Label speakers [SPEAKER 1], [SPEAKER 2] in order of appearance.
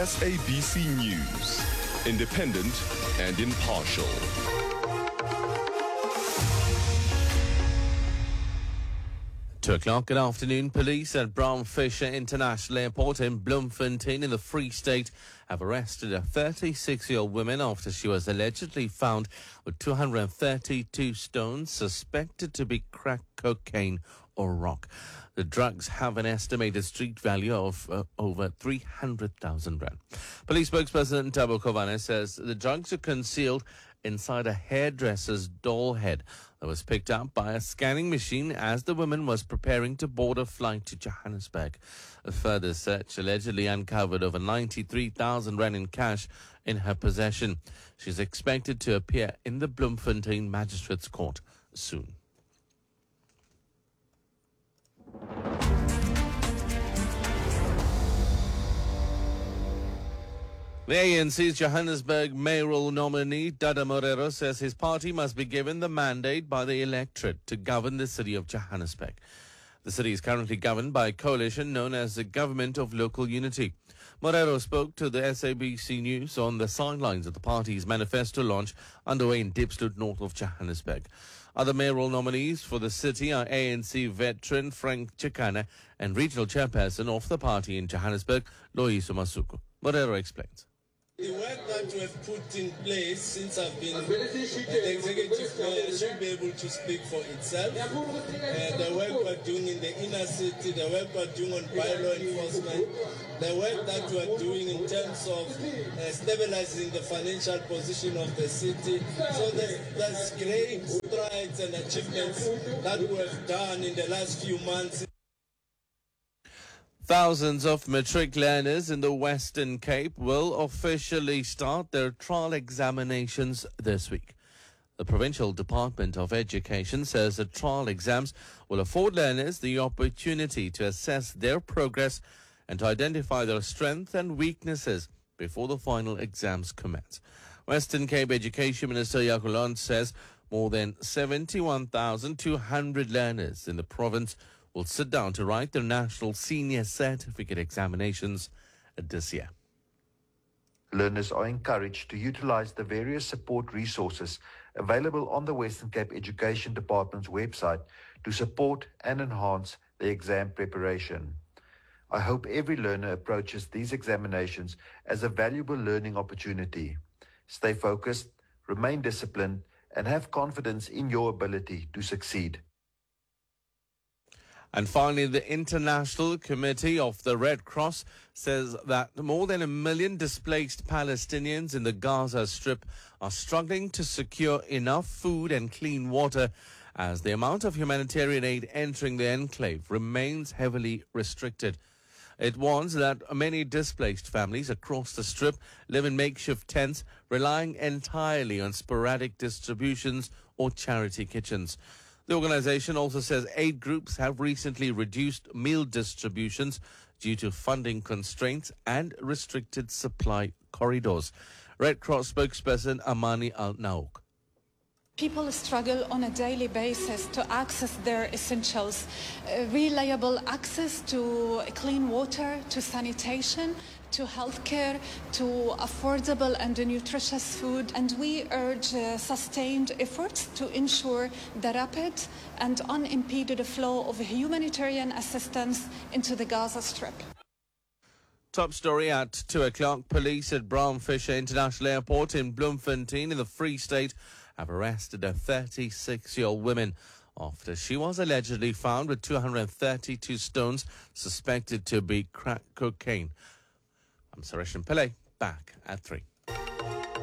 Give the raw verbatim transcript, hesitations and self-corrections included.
[SPEAKER 1] S A B C News, independent and impartial.
[SPEAKER 2] Two o'clock, good afternoon. Police at Brown Fisher International Airport in Bloemfontein in the Free State have arrested a thirty-six-year-old woman after she was allegedly found with two hundred thirty-two stones suspected to be crack cocaine or rock. The drugs have an estimated street value of uh, over three hundred thousand rand. Police spokesperson Tabo Kovane says the drugs are concealed inside a hairdresser's doll head that was picked up by a scanning machine as the woman was preparing to board a flight to Johannesburg. A further search allegedly uncovered over ninety-three thousand rand in cash in her possession. She's expected to appear in the Bloemfontein Magistrates Court soon. The A N C's Johannesburg mayoral nominee, Dada Morero, says his party must be given the mandate by the electorate to govern the city of Johannesburg. The city is currently governed by a coalition known as the Government of Local Unity. Morero spoke to the S A B C News on the sidelines of the party's manifesto launch underway in Diepsloot, north of Johannesburg. Other mayoral nominees for the city are A N C veteran Frank Chikane and regional chairperson of the party in Johannesburg, Loyiso Masuku. Morero explains.
[SPEAKER 3] The work that we have put in place since I've been the executive mayor should be able to speak for itself. Uh, the work we're doing in the inner city, the work we're doing on bylaw enforcement, the work that we're doing in terms of uh, stabilizing the financial position of the city. So there's, there's great strides and achievements that we have done in the last few months.
[SPEAKER 2] Thousands of matric learners in the Western Cape will officially start their trial examinations this week. The Provincial Department of Education says the trial exams will afford learners the opportunity to assess their progress and to identify their strengths and weaknesses before the final exams commence. Western Cape Education Minister Jaco Lons says more than seventy-one thousand two hundred learners in the province will sit down to write their national senior certificate examinations this year.
[SPEAKER 4] Learners are encouraged to utilize the various support resources available on the Western Cape Education Department's website to support and enhance their exam preparation. I hope every learner approaches these examinations as a valuable learning opportunity. Stay focused, remain disciplined, and have confidence in your ability to succeed.
[SPEAKER 2] And finally, the International Committee of the Red Cross says that more than a million displaced Palestinians in the Gaza Strip are struggling to secure enough food and clean water as the amount of humanitarian aid entering the enclave remains heavily restricted. It warns that many displaced families across the Strip live in makeshift tents, relying entirely on sporadic distributions or charity kitchens. The organization also says aid groups have recently reduced meal distributions due to funding constraints and restricted supply corridors. Red Cross spokesperson Amani Al-Nauk.
[SPEAKER 5] People struggle on a daily basis to access their essentials, uh, reliable access to clean water, to sanitation, to healthcare, to affordable and nutritious food. And we urge uh, sustained efforts to ensure the rapid and unimpeded flow of humanitarian assistance into the Gaza Strip.
[SPEAKER 2] Top story at two o'clock. Police at Brown Fisher International Airport in Bloemfontein in the Free State have arrested a thirty-six-year-old woman after she was allegedly found with two hundred thirty-two stones suspected to be crack cocaine. I'm Suresh Pillay, back at three.